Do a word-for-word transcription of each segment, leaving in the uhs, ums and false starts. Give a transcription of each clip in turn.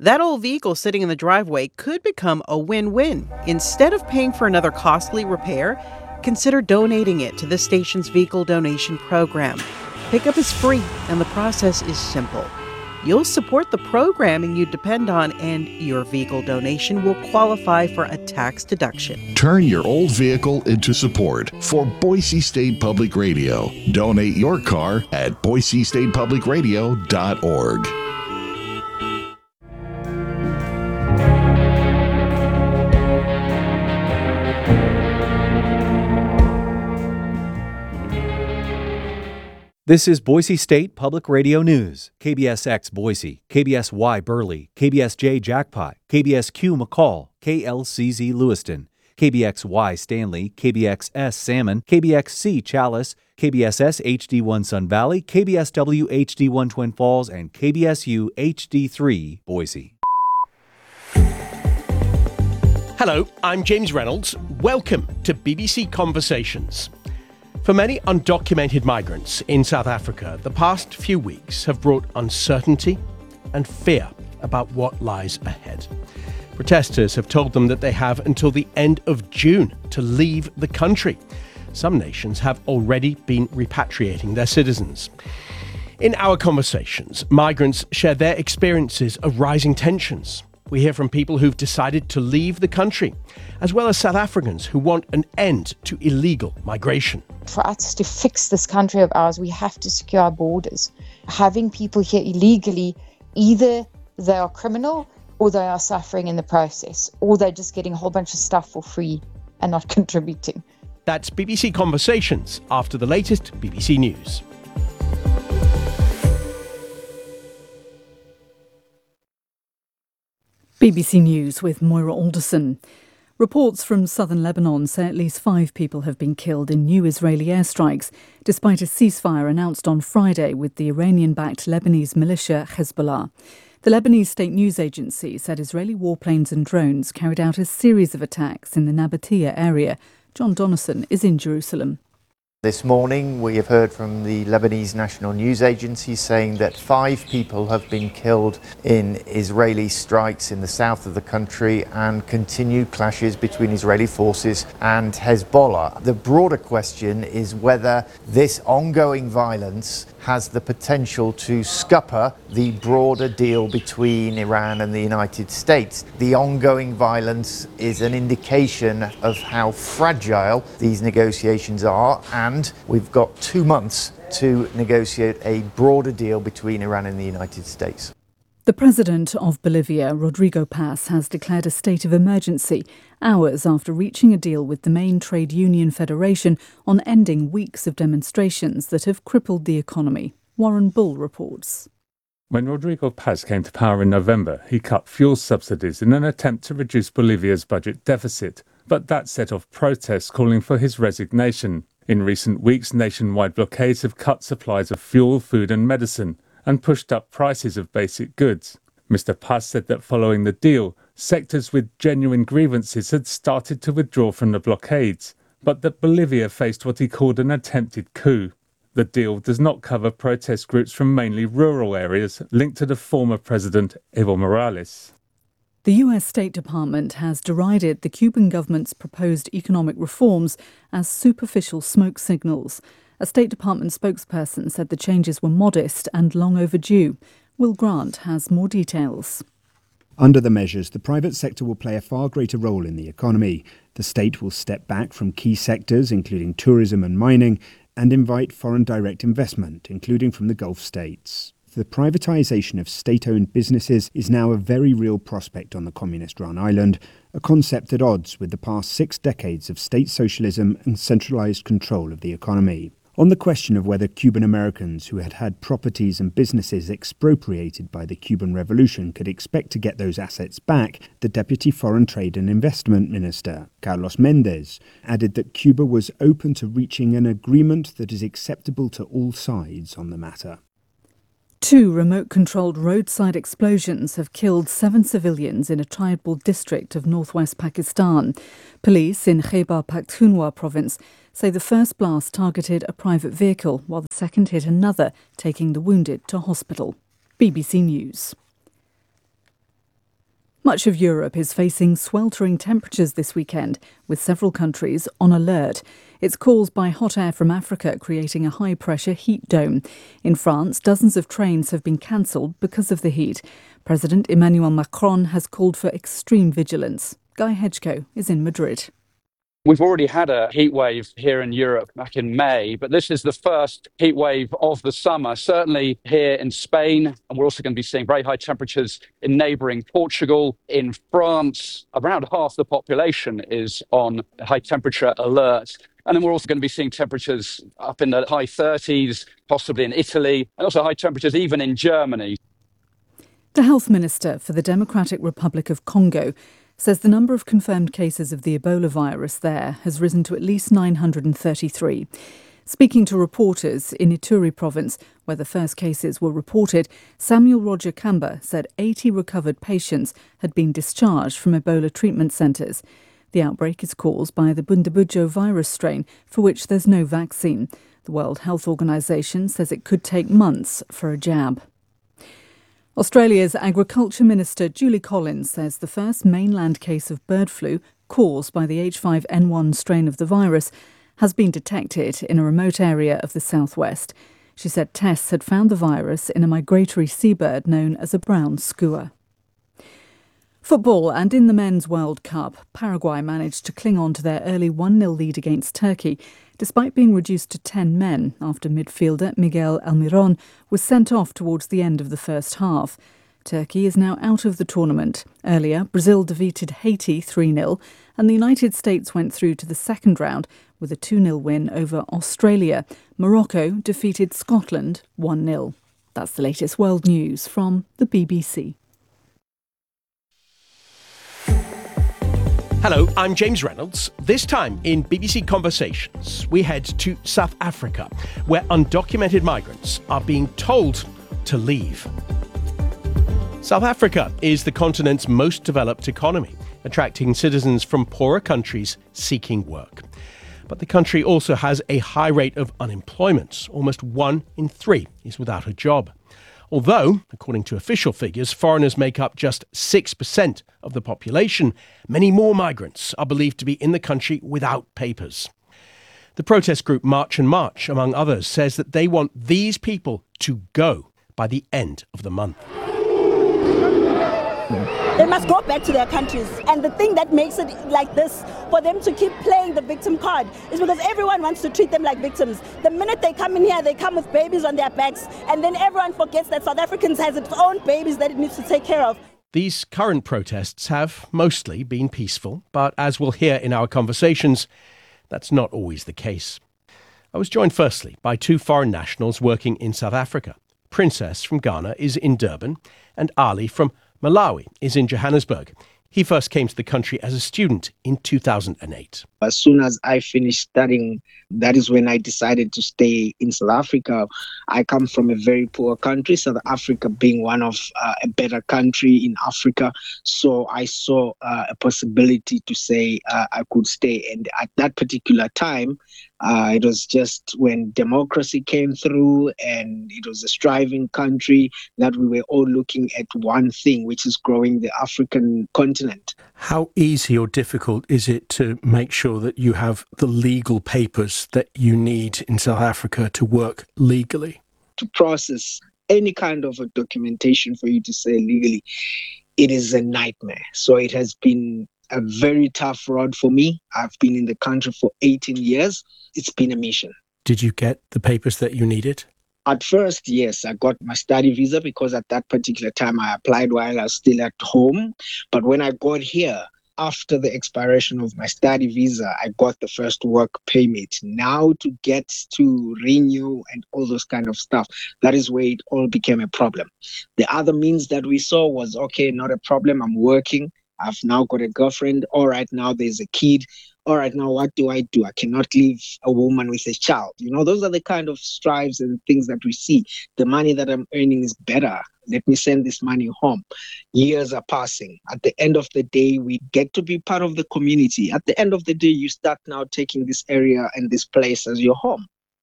That old vehicle sitting in the driveway could become a win-win. Instead of paying for another costly repair, consider donating it to the station's vehicle donation program. Pickup is free and the process is simple. You'll support the programming you depend on, and your vehicle donation will qualify for a tax deduction. Turn your old vehicle into support for Boise State Public Radio. Donate your car at boise state public radio dot org. This is Boise State Public Radio News. K B S X Boise, K B S Y Burley, K B S J Jackpot, K B S Q McCall, K L C Z Lewiston, K B X Y Stanley, K B X S Salmon, K B X C Chalice, K B S S H D one Sun Valley, K B S W H D one Twin Falls, and K B S U H D three Boise. Hello, I'm James Reynolds. Welcome to B B C Conversations. For many undocumented migrants in South Africa, the past few weeks have brought uncertainty and fear about what lies ahead. Protesters have told them that they have until the end of June to leave the country. Some nations have already been repatriating their citizens. In our conversations, migrants share their experiences of rising tensions. We hear from people who've decided to leave the country, as well as South Africans who want an end to illegal migration. For us to fix this country of ours, we have to secure our borders. Having people here illegally, either they are criminal or they are suffering in the process, or they're just getting a whole bunch of stuff for free and not contributing. That's B B C Conversations after the latest B B C News. B B C News with Moira Alderson. Reports from southern Lebanon say at least five people have been killed in new Israeli airstrikes, despite a ceasefire announced on Friday with the Iranian-backed Lebanese militia Hezbollah. The Lebanese state news agency said Israeli warplanes and drones carried out a series of attacks in the Nabatea area. John Donnison is in Jerusalem. This morning we have heard from the Lebanese National News Agency saying that five people have been killed in Israeli strikes in the south of the country and continued clashes between Israeli forces and Hezbollah. The broader question is whether this ongoing violence has the potential to scupper the broader deal between Iran and the United States. The ongoing violence is an indication of how fragile these negotiations are, and we've got two months to negotiate a broader deal between Iran and the United States. The president of Bolivia, Rodrigo Paz, has declared a state of emergency hours after reaching a deal with the main trade union federation on ending weeks of demonstrations that have crippled the economy. Warren Bull reports. When Rodrigo Paz came to power in November, he cut fuel subsidies in an attempt to reduce Bolivia's budget deficit, but that set off protests calling for his resignation. In recent weeks, nationwide blockades have cut supplies of fuel, food and medicine, and pushed up prices of basic goods. Mister Paz said that following the deal, sectors with genuine grievances had started to withdraw from the blockades, but that Bolivia faced what he called an attempted coup. The deal does not cover protest groups from mainly rural areas linked to the former president Evo Morales. The U S State Department has derided the Cuban government's proposed economic reforms as superficial smoke signals. A State Department spokesperson said the changes were modest and long overdue. Will Grant has more details. Under the measures, the private sector will play a far greater role in the economy. The state will step back from key sectors, including tourism and mining, and invite foreign direct investment, including from the Gulf states. The privatisation of state-owned businesses is now a very real prospect on the communist-run island, a concept at odds with the past six decades of state socialism and centralised control of the economy. On the question of whether Cuban Americans who had had properties and businesses expropriated by the Cuban Revolution could expect to get those assets back, the Deputy Foreign Trade and Investment Minister, Carlos Mendez, added that Cuba was open to reaching an agreement that is acceptable to all sides on the matter. Two remote-controlled roadside explosions have killed seven civilians in a tribal district of northwest Pakistan. Police in Khyber Pakhtunkhwa province say the first blast targeted a private vehicle, while the second hit another, taking the wounded to hospital. B B C News. Much of Europe is facing sweltering temperatures this weekend, with several countries on alert. It's caused by hot air from Africa creating a high-pressure heat dome. In France, dozens of trains have been cancelled because of the heat. President Emmanuel Macron has called for extreme vigilance. Guy Hedgecoe is in Madrid. We've already had a heat wave here in Europe back in May, but this is the first heat wave of the summer, certainly here in Spain. And we're also going to be seeing very high temperatures in neighbouring Portugal. In France, around half the population is on high temperature alert. And then we're also going to be seeing temperatures up in the high thirties, possibly in Italy, and also high temperatures even in Germany. The health minister for the Democratic Republic of Congo says the number of confirmed cases of the Ebola virus there has risen to at least nine hundred thirty-three. Speaking to reporters in Ituri province, where the first cases were reported, Samuel Roger Kamba said eighty recovered patients had been discharged from Ebola treatment centres. The outbreak is caused by the Bundibugyo virus strain, for which there's no vaccine. The World Health Organization says it could take months for a jab. Australia's Agriculture Minister Julie Collins says the first mainland case of bird flu caused by the H five N one strain of the virus has been detected in a remote area of the southwest. She said tests had found the virus in a migratory seabird known as a brown skua. Football, and in the Men's World Cup, Paraguay managed to cling on to their early one nil lead against Turkey, despite being reduced to ten men after midfielder Miguel Almiron was sent off towards the end of the first half. Turkey is now out of the tournament. Earlier, Brazil defeated Haiti three nil, and the United States went through to the second round with a two nil win over Australia. Morocco defeated Scotland one nil. That's the latest world news from the B B C. Hello, I'm James Reynolds. This time in B B C Conversations, we head to South Africa, where undocumented migrants are being told to leave. South Africa is the continent's most developed economy, attracting citizens from poorer countries seeking work. But the country also has a high rate of unemployment. Almost one in three is without a job. Although, according to official figures, foreigners make up just six percent of the population, many more migrants are believed to be in the country without papers. The protest group March and March, among others, says that they want these people to go by the end of the month. They must go back to their countries. And the thing that makes it like this, for them to keep playing the victim card, is because everyone wants to treat them like victims. The minute they come in here, they come with babies on their backs, and then everyone forgets that South Africans has its own babies that it needs to take care of. These current protests have mostly been peaceful, but as we'll hear in our conversations, that's not always the case. I was joined firstly by two foreign nationals working in South Africa. Princess from Ghana is in Durban, and Ali from Malawi is in Johannesburg. He first came to the country as a student in two thousand eight. As soon as I finished studying, that is when I decided to stay in South Africa. I come from a very poor country, South Africa being one of uh, a better country in Africa. So I saw uh, a possibility to say uh, I could stay. And at that particular time, uh, it was just when democracy came through and it was a striving country that we were all looking at one thing, which is growing the African continent. How easy or difficult is it to make sure that you have the legal papers that you need in South Africa to work legally? To process any kind of a documentation for you to say legally, it is a nightmare. So it has been a very tough road for me. I've been in the country for eighteen years. It's been a mission. Did you get the papers that you needed? At first, yes, I got my study visa because at that particular time I applied while I was still at home. But when I got here, after the expiration of my study visa, I got the first work permit. Now to get to renew and all those kind of stuff, that is where it all became a problem. The other means that we saw was, okay, not a problem, I'm working. I've now got a girlfriend. All right, now there's a kid. All right, now what do I do? I cannot leave a woman with a child. You know, those are the kind of strives and things that we see. The money that I'm earning is better. Let me send this money home. Years are passing. At the end of the day, we get to be part of the community. At the end of the day, you start now taking this area and this place as your home.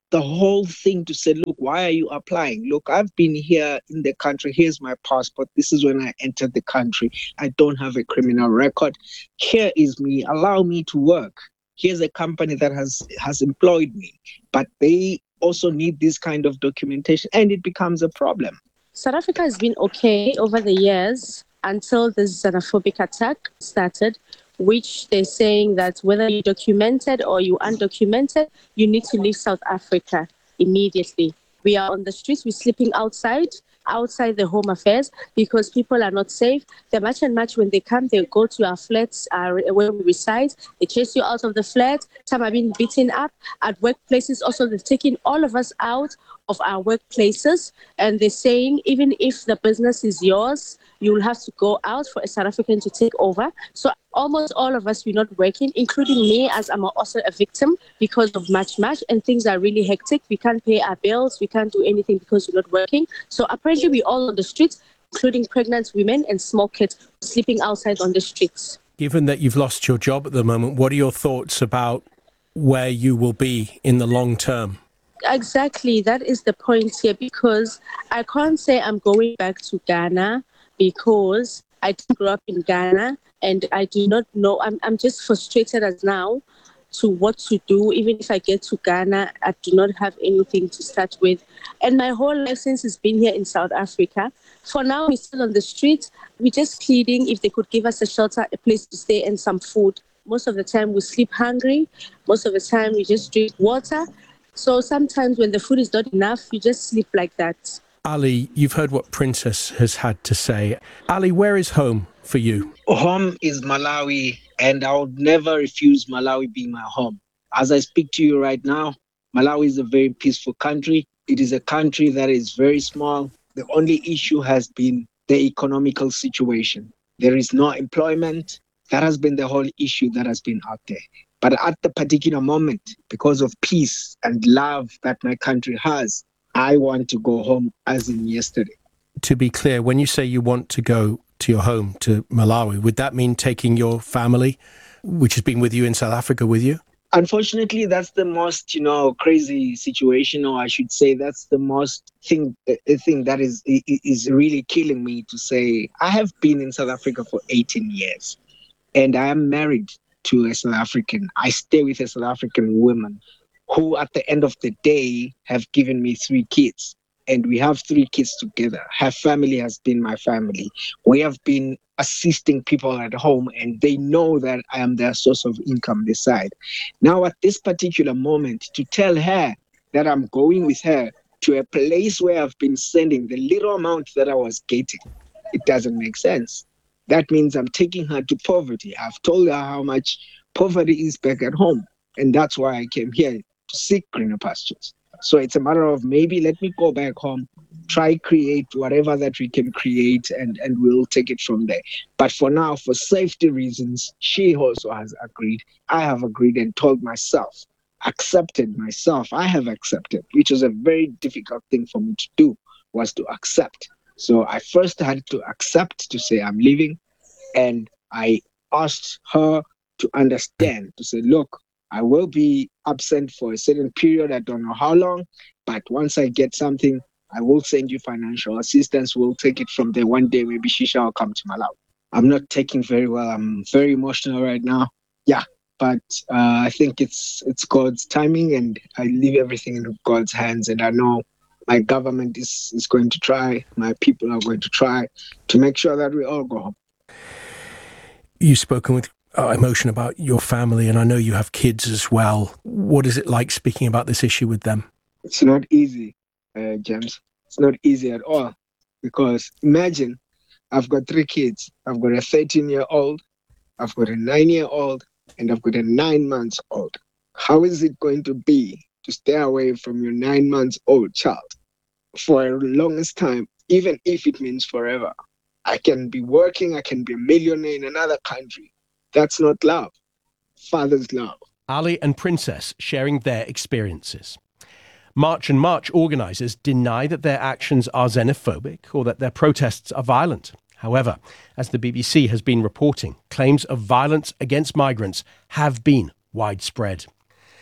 the whole thing to say, look, why are you applying? Look, I've been here in the country. Here's my passport. This is when I entered the country. I don't have a criminal record. Here is me. Allow me to work. Here's a company that has, has employed me. But they also need this kind of documentation, and it becomes a problem. South Africa has been okay over the years until this xenophobic attack started, which they're saying that whether you're documented or you're undocumented, you need to leave South Africa immediately. We are on the streets, we're sleeping outside, outside the home affairs because people are not safe. They're much and much when they come, they go to our flats uh, where we reside. They chase you out of the flat. Some have been beaten up. At workplaces also, they've taken all of us out of our workplaces. And they're saying even if the business is yours, you'll have to go out for a South African to take over. So almost all of us, we're not working, including me, as I'm also a victim because of March March, and things are really hectic. We can't pay our bills. We can't do anything because we're not working. So apparently we're all on the streets, including pregnant women and small kids sleeping outside on the streets. Given that you've lost your job at the moment, what are your thoughts about where you will be in the long term? Exactly. That is the point here, because I can't say I'm going back to Ghana because I didn't grow up in Ghana and I do not know. I'm I'm just frustrated as now to what to do. Even if I get to Ghana, I do not have anything to start with. And my whole life since has been here in South Africa. For now, we're still on the street. We're just pleading if they could give us a shelter, a place to stay and some food. Most of the time we sleep hungry. Most of the time we just drink water. So sometimes when the food is not enough, you just sleep like that. Ali, you've heard what Princess has had to say. Ali, where is home for you? Home is Malawi, and I would never refuse Malawi being my home. As I speak to you right now, Malawi is a very peaceful country. It is a country that is very small. The only issue has been the economical situation. There is no employment. That has been the whole issue that has been out there. But at the particular moment, because of peace and love that my country has, I want to go home as in yesterday. To be clear, when you say you want to go to your home, to Malawi, would that mean taking your family, which has been with you in South Africa, with you? Unfortunately, that's the most, you know, crazy situation, or I should say that's the most thing, a thing that is is really killing me to say. I have been in South Africa for eighteen years, and I am married to a South African. I stay with a South African woman who at the end of the day have given me three kids. And we have three kids together. Her family has been my family. We have been assisting people at home, and they know that I am their source of income this side. Now at this particular moment, to tell her that I'm going with her to a place where I've been sending the little amount that I was getting, it doesn't make sense. That means I'm taking her to poverty. I've told her how much poverty is back at home. And that's why I came here to seek greener pastures. So it's a matter of maybe let me go back home, try create whatever that we can create, and, and we'll take it from there. But for now, for safety reasons, she also has agreed. I have agreed and told myself, accepted myself. I have accepted, which was a very difficult thing for me to do, was to accept. So I first had to accept to say I'm leaving, and I asked her to understand, to say, look, I will be absent for a certain period. I don't know how long, but once I get something, I will send you financial assistance. We'll take it from there. One day, maybe she shall come to Malawi. I'm not taking very well. I'm very emotional right now. Yeah, but uh, I think it's it's God's timing, and I leave everything in God's hands. And I know my government is, is going to try, my people are going to try to make sure that we all go home. You've spoken with Uh, emotion about your family, and I know you have kids as well. What is it like speaking about this issue with them? It's not easy, uh, James. It's not easy at all, because imagine I've got three kids. I've got a thirteen-year-old, I've got a nine-year-old, and I've got a nine-month-old. How is it going to be to stay away from your nine-month-old child for the longest time, even if it means forever? I can be working, I can be a millionaire in another country. That's not love. Father's love. Ali and Princess sharing their experiences. March and March organisers deny that their actions are xenophobic or that their protests are violent. However, as the B B C has been reporting, claims of violence against migrants have been widespread.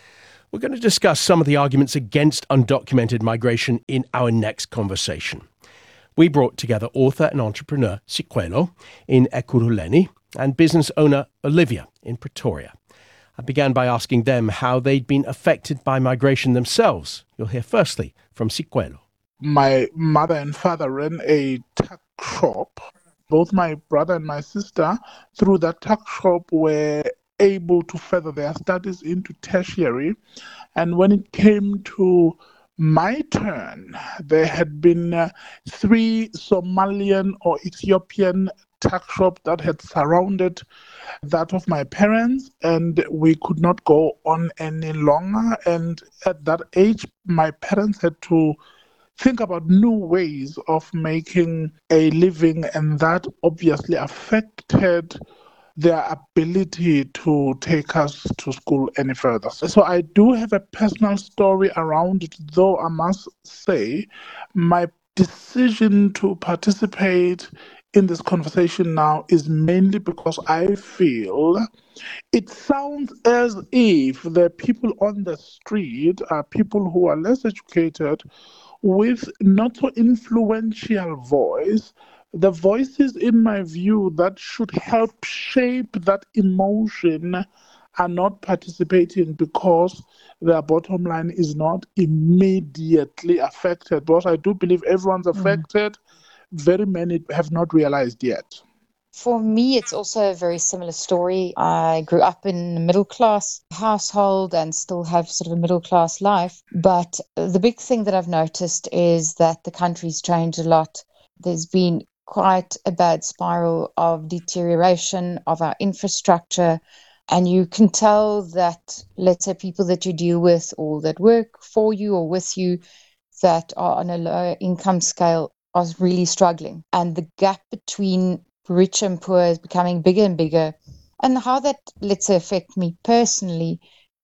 We're going to discuss some of the arguments against undocumented migration in our next conversation. We brought together author and entrepreneur Sicelo in Ekurhuleni and business owner Olivia in Pretoria. I began by asking them how they'd been affected by migration themselves. You'll hear firstly from Sicelo. My mother and father ran a tuck shop. Both my brother and my sister, through that tuck shop, were able to further their studies into tertiary. And when it came to my turn, there had been uh, three Somalian or Ethiopian tuck shops that had surrounded that of my parents, and we could not go on any longer. And at that age, my parents had to think about new ways of making a living, and that obviously affected their ability to take us to school any further. So I do have a personal story around it, though I must say my decision to participate in this conversation now is mainly because I feel it sounds as if the people on the street are people who are less educated with not so influential voice. The voices, in my view, that should help shape that emotion are not participating because their bottom line is not immediately affected. But I do believe everyone's affected. Mm. Very many have not realized yet. For me, it's also a very similar story. I grew up in a middle-class household and still have sort of a middle-class life. But the big thing that I've noticed is that the country's changed a lot. There's been quite a bad spiral of deterioration of our infrastructure. And you can tell that, let's say, people that you deal with or that work for you or with you that are on a lower income scale are really struggling. And the gap between rich and poor is becoming bigger and bigger. And how that, let's say, affect me personally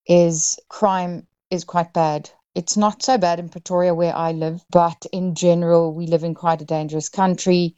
is crime is quite bad. It's not so bad in Pretoria where I live, but in general, we live in quite a dangerous country.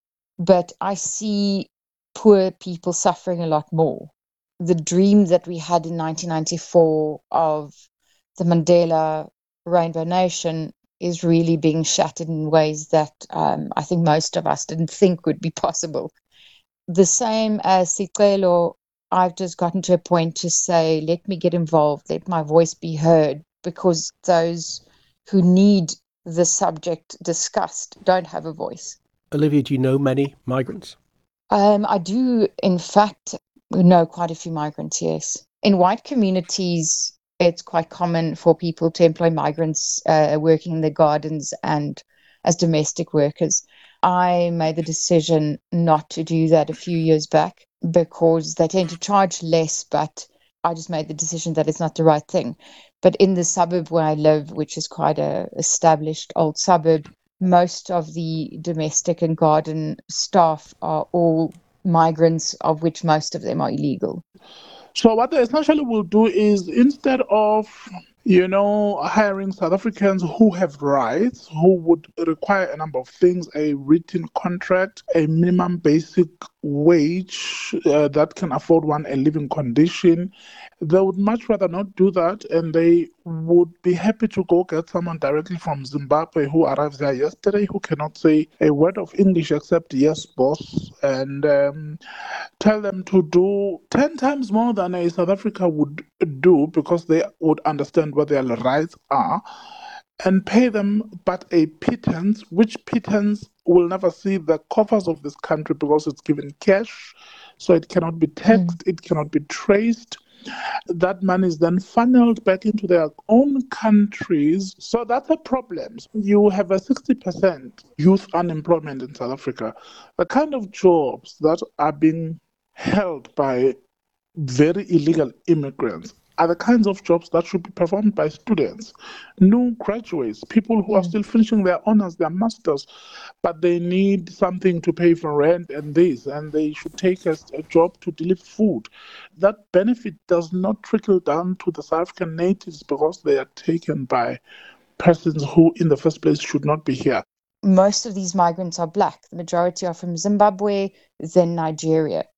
But I see poor people suffering a lot more. The dream that we had in nineteen ninety-four of the Mandela Rainbow Nation is really being shattered in ways that um, I think most of us didn't think would be possible. The same as Sicelo, I've just gotten to a point to say, let me get involved, let my voice be heard, because those who need the subject discussed don't have a voice. Olivia, do you know many migrants? Um, I do, in fact, know quite a few migrants, yes. In white communities, it's quite common for people to employ migrants uh, working in their gardens and as domestic workers. I made the decision not to do that a few years back because they tend to charge less, but I just made the decision that it's not the right thing. But in the suburb where I live, which is quite a established old suburb, most of the domestic and garden staff are all migrants, of which most of them are illegal. So what they essentially will do is, instead of, you know, hiring South Africans who have rights, who would require a number of things, a written contract, a minimum basic wage uh, that can afford one a living condition, they would much rather not do that, and they would be happy to go get someone directly from Zimbabwe who arrived there yesterday, who cannot say a word of English except yes, boss, and um, tell them to do ten times more than a South Africa would do because they would understand what their rights are, and pay them but a pittance, which pittance will never see the coffers of this country because it's given cash, so it cannot be taxed, mm. it cannot be traced. That money is then funneled back into their own countries. So that's a problem. You have a sixty percent youth unemployment in South Africa. The kind of jobs that are being held by very illegal immigrants are the kinds of jobs that should be performed by students, new graduates, people who mm. are still finishing their honors, their masters, but they need something to pay for rent and this, and they should take a, a job to deliver food. That benefit does not trickle down to the South African natives because they are taken by persons who in the first place should not be here. Most of these migrants are black. The majority are from Zimbabwe, then Nigeria.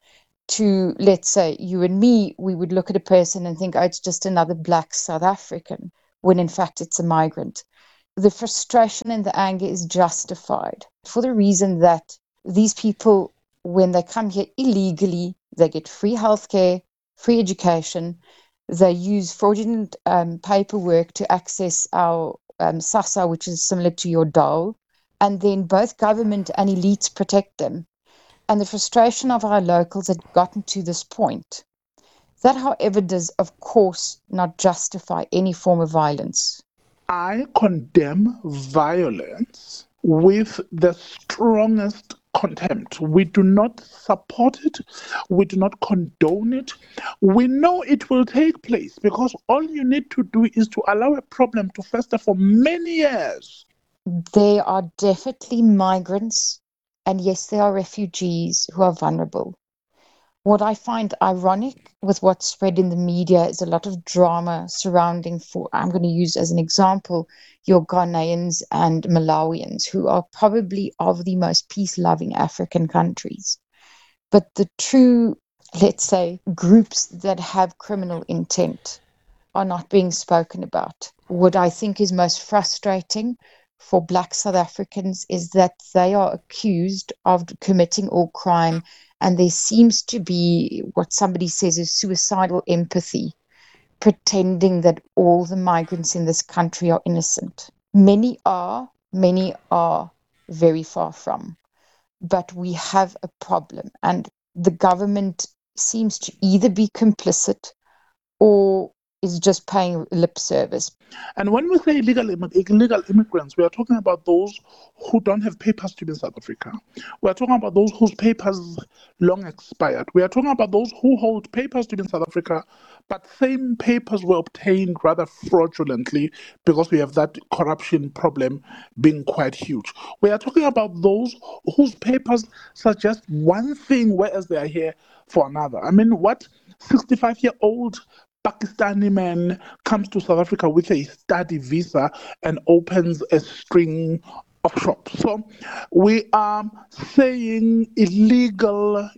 to, let's say, you and me, we would look at a person and think, oh, it's just another black South African, when in fact it's a migrant. The frustration and the anger is justified for the reason that these people, when they come here illegally, they get free healthcare, free education, they use fraudulent um, paperwork to access our um, SASSA, which is similar to your dole, and then both government and elites protect them. And the frustration of our locals had gotten to this point. That, however, does, of course, not justify any form of violence. I condemn violence with the strongest contempt. We do not support it. We do not condone it. We know it will take place because all you need to do is to allow a problem to fester for many years. There are definitely migrants, and yes, there are refugees who are vulnerable. What I find ironic with what's spread in the media is a lot of drama surrounding, for I'm going to use as an example, your Ghanaians and Malawians, who are probably of the most peace-loving African countries. But the true, let's say, groups that have criminal intent are not being spoken about. What I think is most frustrating for Black South Africans is that they are accused of committing all crime, and there seems to be what somebody says is suicidal empathy, pretending that all the migrants in this country are innocent. Many are, many are very far from. But we have a problem, and the government seems to either be complicit or is just paying lip service. And when we say illegal, illegal immigrants, we are talking about those who don't have papers to be in South Africa. We are talking about those whose papers long expired. We are talking about those who hold papers to be in South Africa, but same papers were obtained rather fraudulently because we have that corruption problem being quite huge. We are talking about those whose papers suggest one thing, whereas they are here for another. I mean, what sixty-five-year-old Pakistani man comes to South Africa with a study visa and opens a string of shops? So we are saying illegal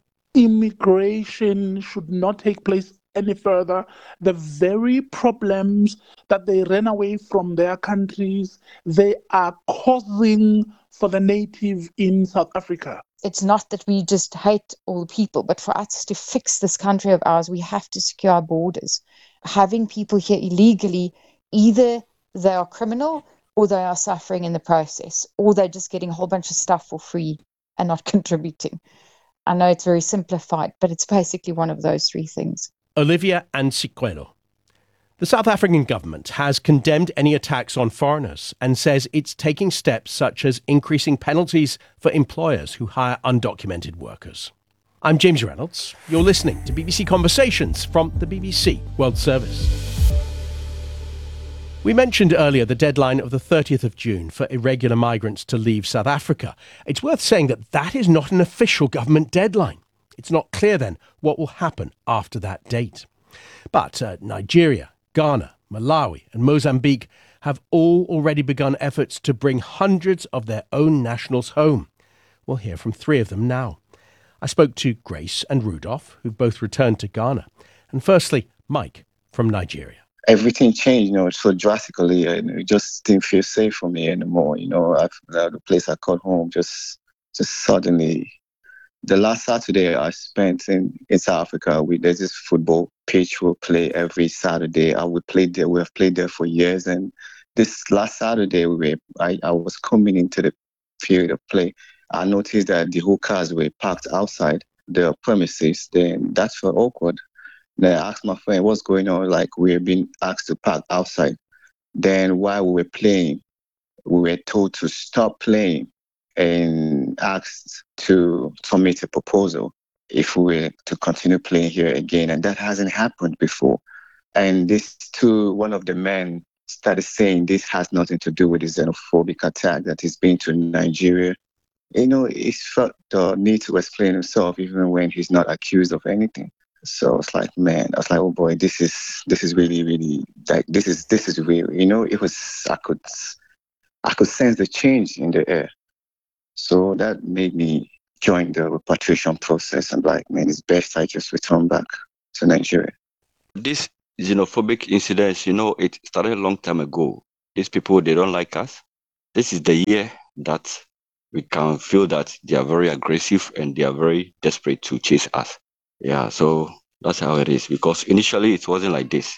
immigration should not take place any further. The very problems that they ran away from their countries, they are causing for the native in South Africa. It's not that we just hate all the people, but for us to fix this country of ours, we have to secure our borders. Having people here illegally, either they are criminal or they are suffering in the process, or they're just getting a whole bunch of stuff for free and not contributing. I know it's very simplified, but it's basically one of those three things. Olivia Ntsikwelo. The South African government has condemned any attacks on foreigners and says it's taking steps such as increasing penalties for employers who hire undocumented workers. I'm James Reynolds. You're listening to B B C Conversations from the B B C World Service. We mentioned earlier the deadline of the thirtieth of June for irregular migrants to leave South Africa. It's worth saying that that is not an official government deadline. It's not clear then what will happen after that date. But uh, Nigeria, Ghana, Malawi and Mozambique have all already begun efforts to bring hundreds of their own nationals home. We'll hear from three of them now. I spoke to Grace and Rudolph, who've both returned to Ghana. And firstly, Mike from Nigeria. Everything changed, you know, so drastically, and it just didn't feel safe for me anymore. You know, I've, the place I called home just, just suddenly. The last Saturday I spent in, in South Africa, we, there's this football pitch we'll play every Saturday. I would play there. We have played there for years. And this last Saturday, we were, I, I was coming into the field of play. I noticed that the whole cars were parked outside the premises. Then that felt awkward. Then I asked my friend, what's going on? Like, we're being asked to park outside. Then while we were playing, we were told to stop playing and asked to submit a proposal if we were to continue playing here again. And that hasn't happened before. And this too, one of the men started saying this has nothing to do with the xenophobic attack that is being to Nigeria. You know, he felt the need to explain himself even when he's not accused of anything. So it's like, man, I was like, oh boy, this is this is really, really, like, this is this is real. You know, it was, I could, I could sense the change in the air. So that made me join the repatriation process. And like, man, it's best I just return back to Nigeria. This xenophobic incidents, you know, it started a long time ago. These people, they don't like us. This is the year that we can feel that they are very aggressive and they are very desperate to chase us. Yeah, so that's how it is. Because initially it wasn't like this.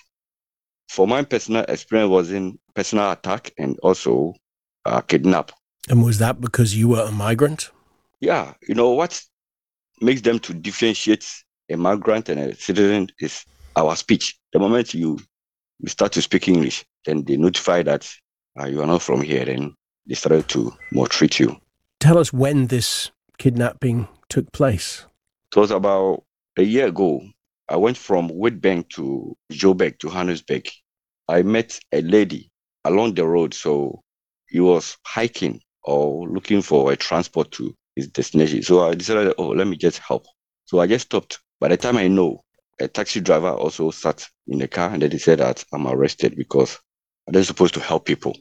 For my personal experience, was in personal attack and also uh, kidnap. And was that because you were a migrant? Yeah, you know what makes them to differentiate a migrant and a citizen is our speech. The moment you, you start to speak English, then they notify that uh, you are not from here, then they started to maltreat you. Tell us when this kidnapping took place. It was about a year ago. I went from Witbank to Joburg to Johannesburg. I met a lady along the road, so he was hiking or looking for a transport to his destination. So I decided, oh, let me just help. So I just stopped. By the time I know, a taxi driver also sat in the car, and then they said that I'm arrested because I wasn't supposed to help people.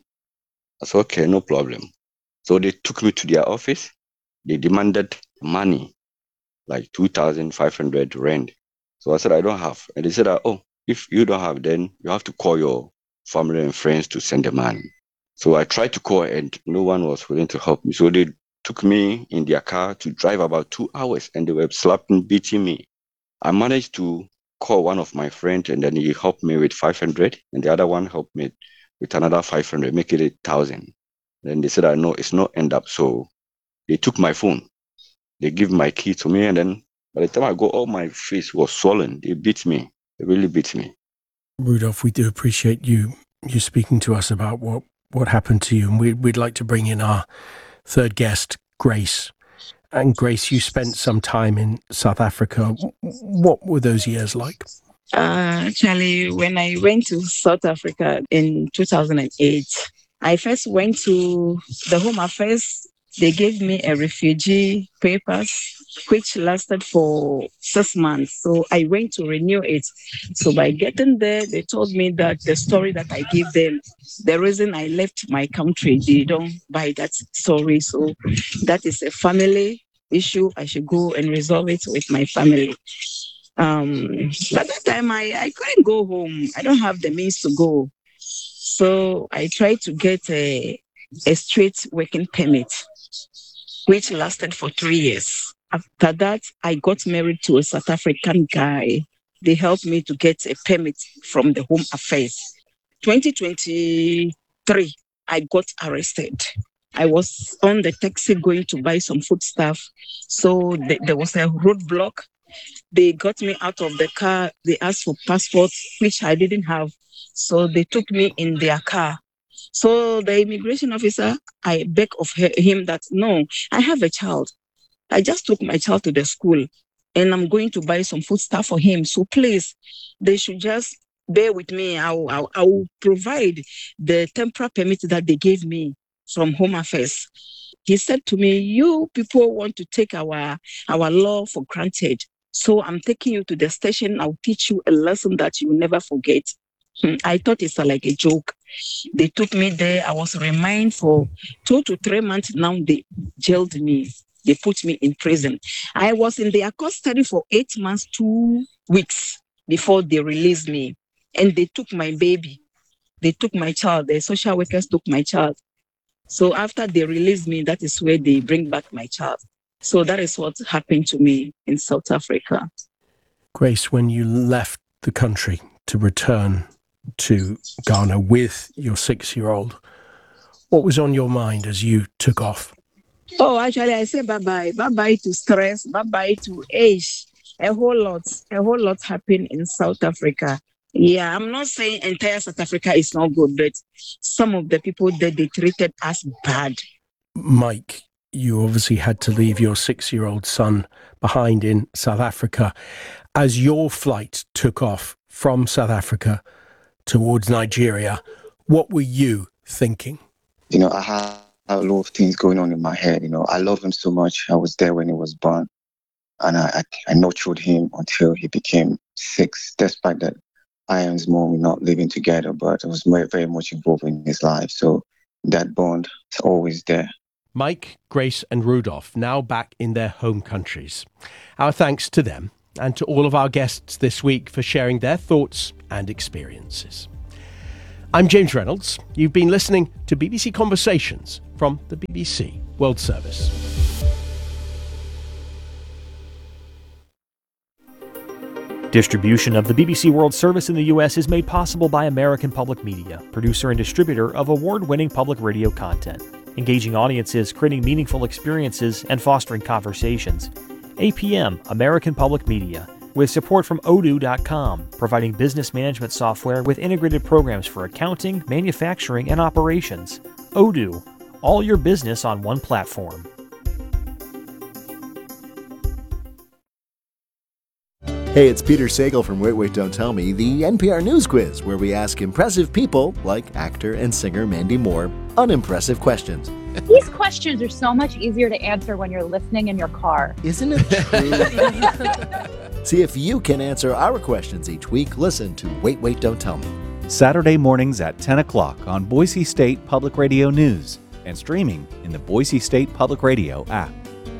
I said, okay, no problem. So they took me to their office. They demanded money, like two thousand five hundred rand. So I said, I don't have. And they said, oh, if you don't have, then you have to call your family and friends to send the money. So I tried to call and no one was willing to help me. So they took me in their car to drive about two hours and they were slapping, beating me. I managed to call one of my friends and then he helped me with five hundred and the other one helped me with another five hundred, make it eight thousand. Then they said, I know it's not end up. So they took my phone. They give my key to me and then by the time I go, all my face was swollen. They beat me. They really beat me. Rudolph, we do appreciate you you speaking to us about what, what happened to you. And we, we'd like to bring in our third guest, Grace. And Grace, you spent some time in South Africa. What were those years like? Uh, actually, when I went to South Africa in two thousand eight, I first went to the Home Affairs. They gave me a refugee papers, which lasted for six months. So I went to renew it. So by getting there, they told me that the story that I gave them, the reason I left my country, they don't buy that story. So that is a family issue. I should go and resolve it with my family. Um, but that time I, I couldn't go home. I don't have the means to go. So I tried to get a, a straight working permit, which lasted for three years. After that, I got married to a South African guy. They helped me to get a permit from the Home Affairs. twenty twenty-three, I got arrested. I was on the taxi going to buy some food stuff. So th- there was a roadblock. They got me out of the car. They asked for passports, which I didn't have. So they took me in their car. So the immigration officer, I begged of her, him that, no, I have a child. I just took my child to the school and I'm going to buy some food stuff for him. So please, they should just bear with me. I will, I will, I will provide the temporary permit that they gave me from Home Affairs. He said to me, you people want to take our, our law for granted. So I'm taking you to the station. I'll teach you a lesson that you will never forget. I thought it's like a joke. They took me there. I was remanded for two to three months. Now they jailed me. They put me in prison. I was in their custody for eight months, two weeks before they released me. And they took my baby. They took my child. The social workers took my child. So after they released me, that is where they bring back my child. So that is what happened to me in South Africa. Grace, when you left the country to return to Ghana with your six-year-old, what was on your mind as you took off? Oh, actually, I said bye-bye. Bye-bye to stress. Bye-bye to age. A whole lot. A whole lot happened in South Africa. Yeah, I'm not saying entire South Africa is not good, but some of the people that they treated us bad. Mike, you obviously had to leave your six-year-old son behind in South Africa. As your flight took off from South Africa towards Nigeria, what were you thinking? You know, I had a lot of things going on in my head. You know, I love him so much. I was there when he was born. And I, I, I nurtured him until he became six, despite that I and his mom were not living together, but I was very, very much involved in his life. So that bond is always there. Mike, Grace and Rudolph, now back in their home countries. Our thanks to them and to all of our guests this week for sharing their thoughts and experiences. I'm James Reynolds. You've been listening to B B C Conversations from the B B C World Service. Distribution of the B B C World Service in the U S is made possible by American Public Media, producer and distributor of award-winning public radio content, engaging audiences, creating meaningful experiences, and fostering conversations. A P M, American Public Media, with support from odoo dot com, providing business management software with integrated programs for accounting, manufacturing, and operations. Odoo, all your business on one platform. Hey, it's Peter Sagal from Wait, Wait, Don't Tell Me, the N P R News Quiz, where we ask impressive people, like actor and singer Mandy Moore, unimpressive questions. These questions are so much easier to answer when you're listening in your car. Isn't it true? See if you can answer our questions each week. Listen to Wait, Wait, Don't Tell Me. Saturday mornings at ten o'clock on Boise State Public Radio News and streaming in the Boise State Public Radio app.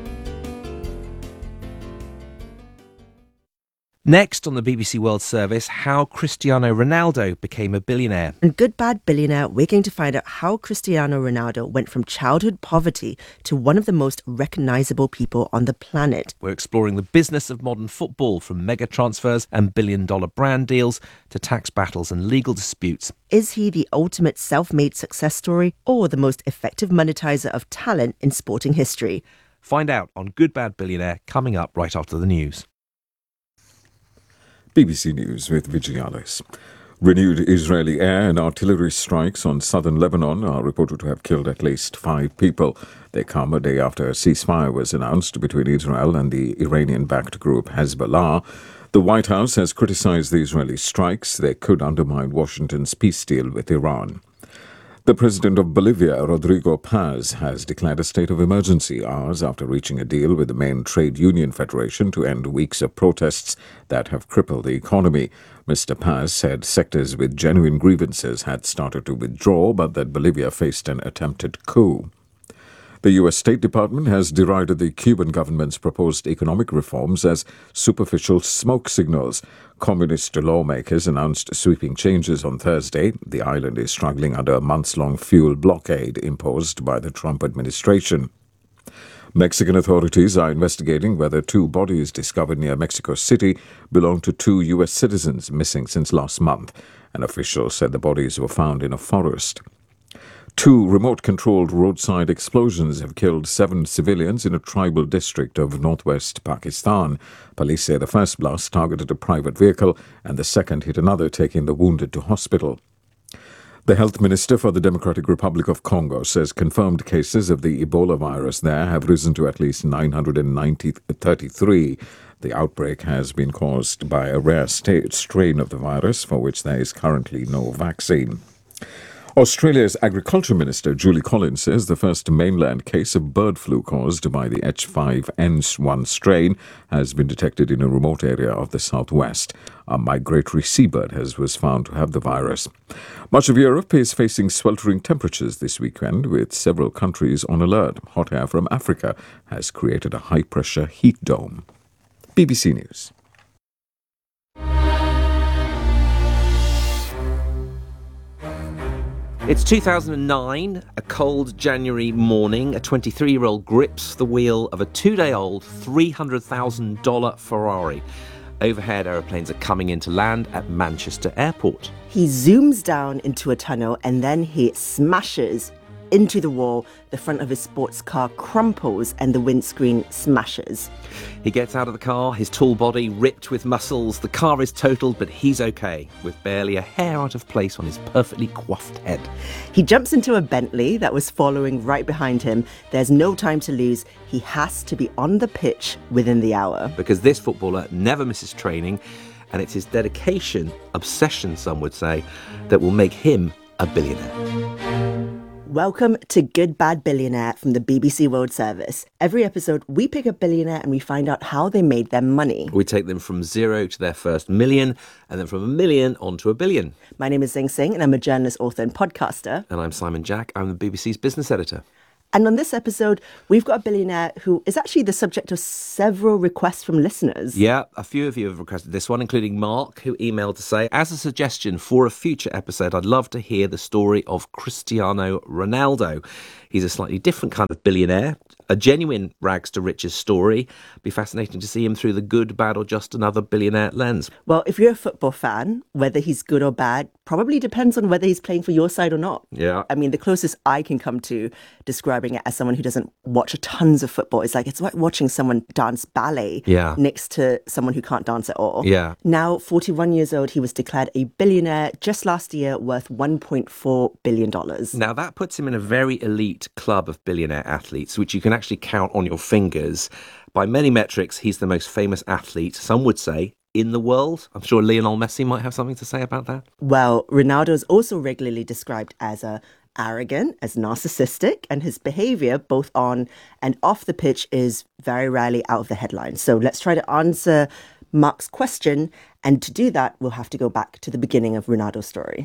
Next on the B B C World Service, how Cristiano Ronaldo became a billionaire. In Good Bad Billionaire, we're going to find out how Cristiano Ronaldo went from childhood poverty to one of the most recognisable people on the planet. We're exploring the business of modern football, from mega transfers and billion-dollar brand deals to tax battles and legal disputes. Is he the ultimate self-made success story or the most effective monetizer of talent in sporting history? Find out on Good Bad Billionaire, coming up right after the news. B B C News with Vijay Alice. Renewed Israeli air and artillery strikes on southern Lebanon are reported to have killed at least five people. They come a day after a ceasefire was announced between Israel and the Iranian-backed group Hezbollah. The White House has criticized the Israeli strikes. They could undermine Washington's peace deal with Iran. The president of Bolivia, Rodrigo Paz, has declared a state of emergency hours after reaching a deal with the main trade union federation to end weeks of protests that have crippled the economy. Mister Paz said sectors with genuine grievances had started to withdraw, but that Bolivia faced an attempted coup. The U S State Department has derided the Cuban government's proposed economic reforms as superficial smoke signals. Communist lawmakers announced sweeping changes on Thursday. The island is struggling under a months-long fuel blockade imposed by the Trump administration. Mexican authorities are investigating whether two bodies discovered near Mexico City belong to two U S citizens missing since last month. An official said the bodies were found in a forest. Two remote-controlled roadside explosions have killed seven civilians in a tribal district of northwest Pakistan. Police say the first blast targeted a private vehicle and the second hit another, taking the wounded to hospital. The health minister for the Democratic Republic of Congo says confirmed cases of the Ebola virus there have risen to at least nine hundred thirty-three. The outbreak has been caused by a rare strain of the virus for which there is currently no vaccine. Australia's Agriculture Minister Julie Collins says the first mainland case of bird flu caused by the H five N one strain has been detected in a remote area of the southwest. A migratory seabird has was found to have the virus. Much of Europe is facing sweltering temperatures this weekend, with several countries on alert. Hot air from Africa has created a high-pressure heat dome. B B C News. It's two thousand nine, a cold January morning. A twenty-three-year-old grips the wheel of a two-day-old three hundred thousand dollars Ferrari. Overhead, aeroplanes are coming into land at Manchester Airport. He zooms down into a tunnel and then he smashes into the wall. The front of his sports car crumples and the windscreen smashes. He gets out of the car, his tall body ripped with muscles. The car is totaled, but he's okay, with barely a hair out of place on his perfectly coiffed head. He jumps into a Bentley that was following right behind him. There's no time to lose. He has to be on the pitch within the hour. Because this footballer never misses training, and it's his dedication, obsession some would say, that will make him a billionaire. Welcome to Good Bad Billionaire from the B B C World Service. Every episode, we pick a billionaire and we find out how they made their money. We take them from zero to their first million, and then from a million on to a billion. My name is Zing Singh, and I'm a journalist, author, and podcaster. And I'm Simon Jack. I'm the B B C's business editor. And on this episode, we've got a billionaire who is actually the subject of several requests from listeners. Yeah, a few of you have requested this one, including Mark, who emailed to say, as a suggestion for a future episode, I'd love to hear the story of Cristiano Ronaldo. He's a slightly different kind of billionaire, a genuine rags to riches story. Be fascinating to see him through the good, bad, or just another billionaire lens. Well, if you're a football fan, whether he's good or bad probably depends on whether he's playing for your side or not. Yeah. I mean, the closest I can come to describing it as someone who doesn't watch tons of football is like it's like watching someone dance ballet yeah. next to someone who can't dance at all. Yeah. Now, forty-one years old, he was declared a billionaire just last year, worth one point four billion dollars. Now, that puts him in a very elite club of billionaire athletes, which you can actually count on your fingers. By many metrics, he's the most famous athlete, some would say, in the world. I'm sure Lionel Messi might have something to say about that. Well, Ronaldo is also regularly described as a arrogant, as narcissistic, and his behavior, both on and off the pitch, is very rarely out of the headlines. So let's try to answer Mark's question. And to do that, we'll have to go back to the beginning of Ronaldo's story.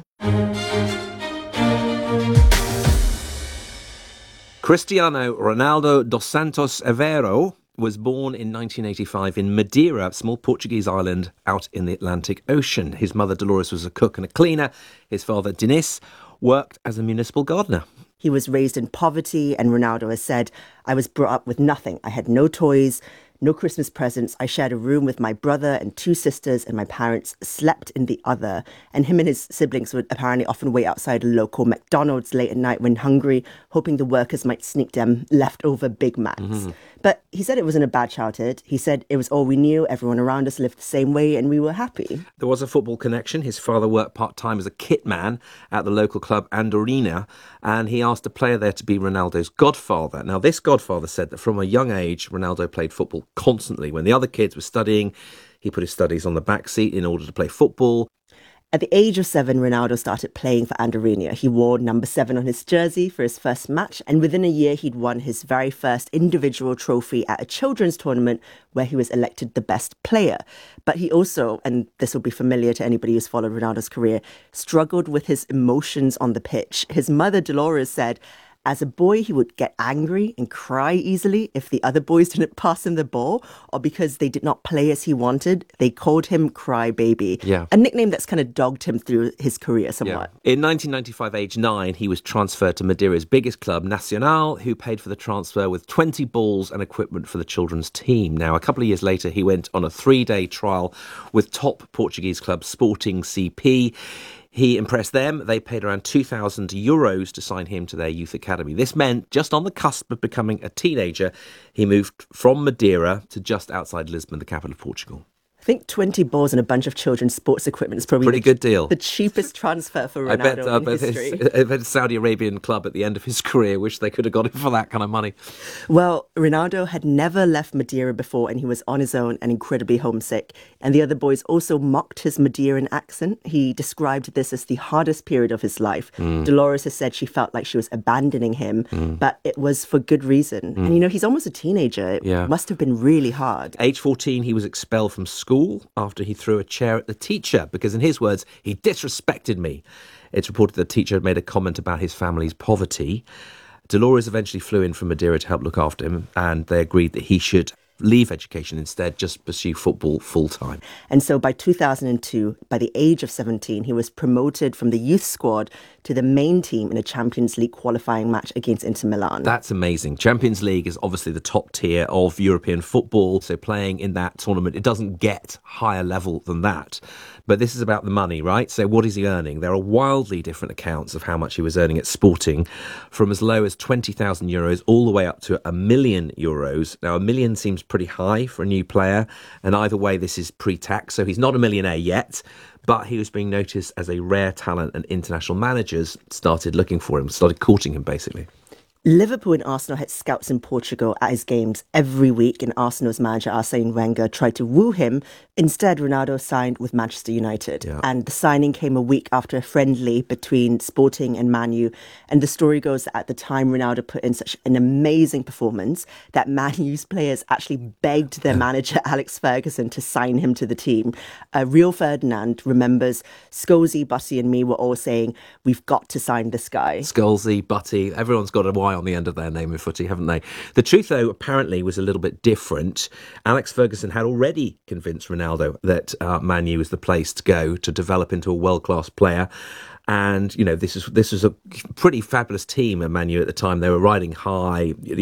Cristiano Ronaldo dos Santos Aveiro was born in nineteen eighty-five in Madeira, a small Portuguese island out in the Atlantic Ocean. His mother, Dolores, was a cook and a cleaner. His father, Diniz, worked as a municipal gardener. He was raised in poverty, and Ronaldo has said, I was brought up with nothing. I had no toys, no Christmas presents. I shared a room with my brother and two sisters, and my parents slept in the other. And him and his siblings would apparently often wait outside a local McDonald's late at night when hungry, hoping the workers might sneak them leftover Big Macs. Mm-hmm. But he said it wasn't a bad childhood. He said it was all we knew. Everyone around us lived the same way, and we were happy. There was a football connection. His father worked part-time as a kit man at the local club Andorina, and he asked a player there to be Ronaldo's godfather. Now, this godfather said that from a young age, Ronaldo played football constantly. When the other kids were studying, he put his studies on the back seat in order to play football. At the age of seven, Ronaldo started playing for Andorina. He wore number seven on his jersey for his first match, and within a year, he'd won his very first individual trophy at a children's tournament where he was elected the best player. But he also, and this will be familiar to anybody who's followed Ronaldo's career, struggled with his emotions on the pitch. His mother, Dolores, said, as a boy, he would get angry and cry easily if the other boys didn't pass him the ball or because they did not play as he wanted. They called him Cry Baby, yeah. a nickname that's kind of dogged him through his career somewhat. Yeah. In nineteen ninety-five, age nine, he was transferred to Madeira's biggest club, Nacional, who paid for the transfer with twenty balls and equipment for the children's team. Now, a couple of years later, he went on a three-day trial with top Portuguese club Sporting C P. He impressed them. They paid around two thousand euros to sign him to their youth academy. This meant, just on the cusp of becoming a teenager, he moved from Madeira to just outside Lisbon, the capital of Portugal. I think twenty balls and a bunch of children's sports equipment is probably pretty the, good deal. The cheapest transfer for Ronaldo I bet, uh, in bet history. His, I bet a Saudi Arabian club at the end of his career wish they could have got him for that kind of money. Well, Ronaldo had never left Madeira before, and he was on his own and incredibly homesick. And the other boys also mocked his Madeiran accent. He described this as the hardest period of his life. Mm. Dolores has said she felt like she was abandoning him, mm. but it was for good reason. Mm. And, you know, he's almost a teenager. It yeah. must have been really hard. Age fourteen, he was expelled from school after he threw a chair at the teacher because, in his words, he disrespected me. It's reported the teacher had made a comment about his family's poverty. Dolores eventually flew in from Madeira to help look after him, and they agreed that he should leave education instead, just pursue football full-time. And so by two thousand two, by the age of seventeen, he was promoted from the youth squad to the main team in a Champions League qualifying match against Inter Milan. That's amazing. Champions League is obviously the top tier of European football, so playing in that tournament, it doesn't get higher level than that. But this is about the money, right? So what is he earning? There are wildly different accounts of how much he was earning at Sporting, from as low as twenty thousand euros all the way up to a million euros. Now, a million seems pretty high for a new player, and either way, this is pre-tax, so he's not a millionaire yet, but he was being noticed as a rare talent, and international managers started looking for him, started courting him, basically. Liverpool and Arsenal had scouts in Portugal at his games every week, and Arsenal's manager Arsene Wenger tried to woo him. Instead, Ronaldo signed with Manchester United, yeah. and the signing came a week after a friendly between Sporting and Man U. And the story goes that at the time, Ronaldo put in such an amazing performance that Man U's players actually begged their manager Alex Ferguson to sign him to the team. Uh, Rio Ferdinand remembers Scholesy, Butty and me were all saying, we've got to sign this guy. Scholesy, Butty, everyone's got a Y on the end of their name in footy, haven't they? The truth, though, apparently was a little bit different. Alex Ferguson had already convinced Ronaldo that uh, Man U was the place to go to develop into a world-class player. And, you know, this is this was a pretty fabulous team at Man U at the time. They were riding high.